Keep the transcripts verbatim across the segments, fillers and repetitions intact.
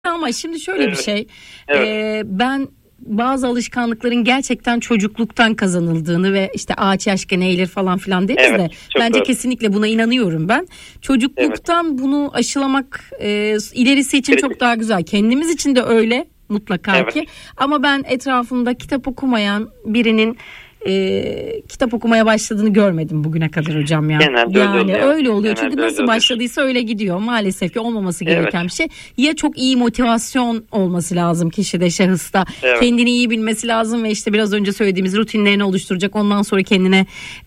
Ama şimdi şöyle evet. bir şey. Evet. E, ben bazı alışkanlıkların gerçekten çocukluktan kazanıldığını ve işte ağaç yaşken eğilir falan filan deriz evet, de bence doğru. kesinlikle buna inanıyorum ben. Çocukluktan evet. bunu aşılamak e, ilerisi için evet. çok daha güzel. Kendimiz için de öyle mutlaka evet. ki. Ama ben etrafımda kitap okumayan birinin E, kitap okumaya başladığını görmedim bugüne kadar hocam ya. Genelde yani öyle oluyor. Öyle oluyor. Genelde Çünkü nasıl öyle başladıysa öyle gidiyor. Maalesef ki olmaması gereken evet. bir şey. Ya çok iyi motivasyon olması lazım kişide, şahısta. Evet. Kendini iyi bilmesi lazım ve işte biraz önce söylediğimiz rutinlerini oluşturacak. Ondan sonra kendine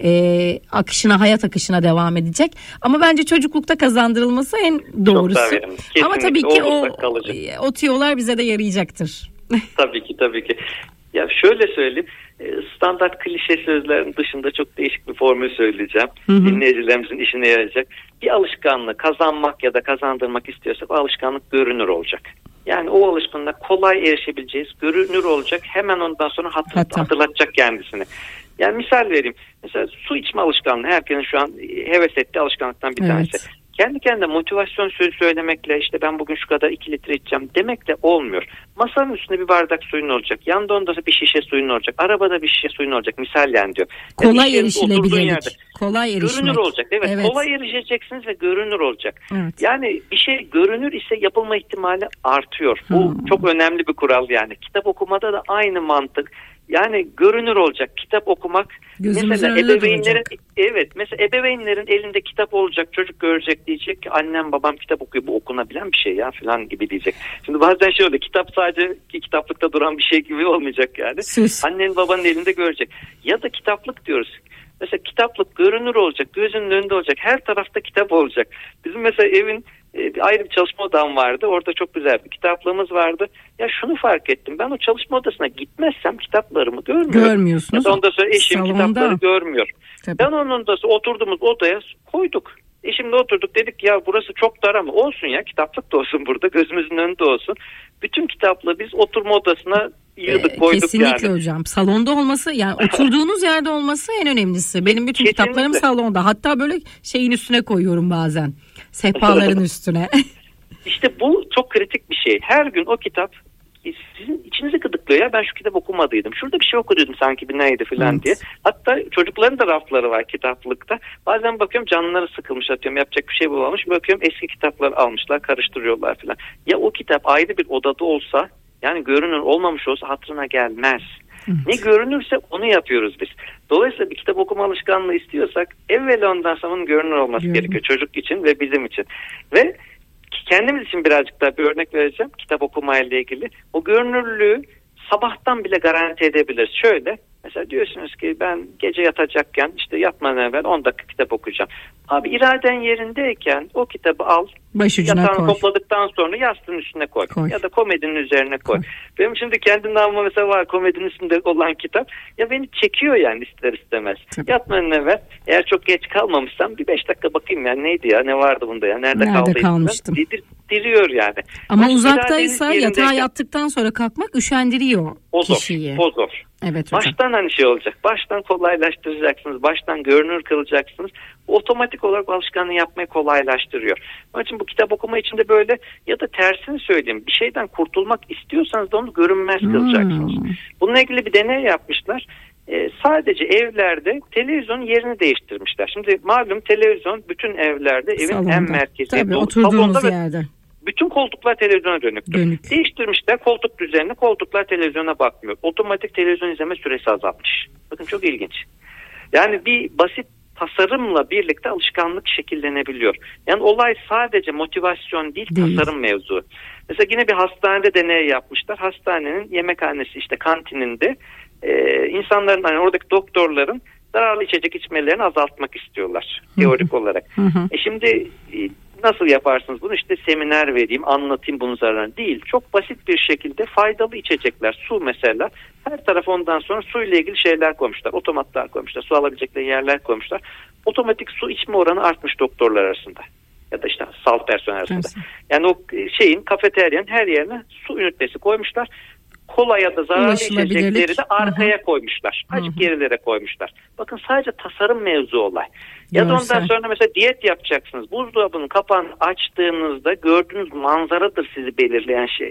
e, akışına, hayat akışına devam edecek. Ama bence çocuklukta kazandırılması en doğrusu. Ama tabii ki o, o tüyolar bize de yarayacaktır. Tabii ki tabii ki. Ya şöyle söyleyeyim. Standart klişe sözlerin dışında çok değişik bir formül söyleyeceğim. Hı hı. Dinleyicilerimizin işine yarayacak. Bir alışkanlığı kazanmak ya da kazandırmak istiyorsak o alışkanlık görünür olacak. Yani o alışkanlığa kolay erişebileceğiz, görünür olacak. Hemen ondan sonra hatır, hatırlatacak kendisini. Yani misal vereyim. Mesela su içme alışkanlığı herkesin şu an heves ettiği alışkanlıktan bir evet. tanesi. Kendi kendine motivasyon sözü söylemekle işte ben bugün şu kadar iki litre içeceğim demekle olmuyor. Masanın üstünde bir bardak suyun olacak. Yanında onda bir şişe suyun olacak. Arabada bir şişe suyun olacak. Misal yani diyor. Kolay yani erişilebilirlik. Kolay erişmek. Görünür olacak. Evet, evet. Kolay erişeceksiniz ve görünür olacak. Evet. Yani bir şey görünür ise yapılma ihtimali artıyor. Bu hmm. çok önemli bir kural yani. Kitap okumada da aynı mantık. Yani görünür olacak. Kitap okumak gözümüzün mesela ebeveynlerin evet mesela ebeveynlerin elinde kitap olacak, çocuk görecek, diyecek ki annem babam kitap okuyor, bu okunabilen bir şey ya falan gibi diyecek. Şimdi bazen şey oluyor, kitap sadece kitaplıkta duran bir şey gibi olmayacak yani. Sus. Annenin babanın elinde görecek. Ya da kitaplık diyoruz. Mesela kitaplık görünür olacak, gözünün önünde olacak, her tarafta kitap olacak. Bizim mesela evin e, ayrı bir çalışma odam vardı. Orada çok güzel bir kitaplığımız vardı. Ya şunu fark ettim. Ben o çalışma odasına gitmezsem kitaplarımı görmüyorum. Görmüyorsunuz. Ya da ondan sonra eşim salonda kitapları görmüyor. Tabii. Ben onun da oturduğumuz odaya koyduk. Eşimle oturduk, dedik ya burası çok dar ama olsun ya, kitaplık da olsun burada, gözümüzün önünde olsun. Bütün kitaplığı biz oturma odasına yığdık, koyduk. Kesinlikle yani. Kesinlikle hocam. Salonda olması, yani oturduğunuz yerde olması en önemlisi. Benim bütün Kesinlikle. kitaplarım salonda. Hatta böyle şeyin üstüne koyuyorum bazen. Sehpaların üstüne. İşte bu çok kritik bir şey. Her gün o kitap sizin içinizi gıdıklıyor ya, ben şu kitap okumadıydım. Şurada bir şey okuduydum sanki, bir neydi falan evet. diye. Hatta çocukların da rafları var kitaplıkta. Bazen bakıyorum canları sıkılmış, atıyorum yapacak bir şey bulamamış. Bakıyorum eski kitapları almışlar, karıştırıyorlar falan. Ya o kitap ayrı bir odada olsa, yani görünür olmamış olsa hatırına gelmez. Evet. Ne görünürse onu yapıyoruz biz. Dolayısıyla bir kitap okuma alışkanlığı istiyorsak evvel ondan sonra onun görünür olması evet. gerekiyor. Çocuk için ve bizim için. Ve kendimiz için birazcık daha bir örnek vereceğim kitap okumayla ilgili. O görünürlüğü sabahtan bile garanti edebiliriz. Şöyle, mesela diyorsunuz ki ben gece yatacakken işte yatmadan evvel on dakika kitap okuyacağım. Abi iraden yerindeyken o kitabı al, yatağını topladıktan sonra yastığın üstüne koy. koy. Ya da komedinin üzerine koy. koy. Benim şimdi kendimden alma mesela var, komedinin üstünde olan kitap. Ya beni çekiyor yani ister istemez. Tabii. Yatmadan evvel eğer çok geç kalmamışsam bir beş dakika bakayım ya neydi ya, ne vardı bunda ya, nerede, nerede kaldı? kalmıştım? Dir, diriyor yani. Ama Çünkü uzaktaysa yatağa yattıktan sonra kalkmak üşendiriyor o zor, kişiyi. O zor. Evet hocam. Baştan hani şey olacak. Baştan kolaylaştıracaksınız. Baştan görünür kılacaksınız. Otomatik olarak alışkanlığı yapmayı kolaylaştırıyor. Onun için bu kitap okuma için de böyle, ya da tersini söyleyeyim. Bir şeyden kurtulmak istiyorsanız da onu görünmez hmm. kılacaksınız. Bununla ilgili bir deney yapmışlar. Ee, sadece evlerde televizyonun yerini değiştirmişler. Şimdi malum televizyon bütün evlerde evin salonda. En merkezi. Tabii oturduğunuz yerde. Bütün koltuklar televizyona dönüktür. Dönük. Değiştirmişler koltuk düzenini, koltuklar televizyona bakmıyor. Otomatik televizyon izleme süresi azalmış. Bakın çok ilginç. Yani bir basit tasarımla birlikte alışkanlık şekillenebiliyor. Yani olay sadece motivasyon değil, değil. tasarım mevzu. Mesela yine bir hastanede deney yapmışlar. Hastanenin yemekhanesi, işte kantininde e, insanların, hani oradaki doktorların zararlı içecek içmelerini azaltmak istiyorlar teorik olarak. Hı hı. E şimdi e, nasıl yaparsınız bunu? İşte seminer vereyim, anlatayım bunun zararını. Değil. Çok basit bir şekilde faydalı içecekler. Su mesela. Her taraf ondan sonra suyla ilgili şeyler koymuşlar. Otomatlar koymuşlar. Su alabilecekleri yerler koymuşlar. Otomatik su içme oranı artmış doktorlar arasında. Ya da işte sağlık personeli arasında. Evet. Yani o şeyin, kafeteryanın her yerine su ünitesi koymuşlar. Kola ya da zararlı içecekleri de arkaya Hı-hı. koymuşlar. Azıcık gerilere koymuşlar. Bakın sadece tasarım mevzu olay. Ya da ondan sonra mesela diyet yapacaksınız. Buzdolabının kapağını açtığınızda gördüğünüz manzaradır sizi belirleyen şey.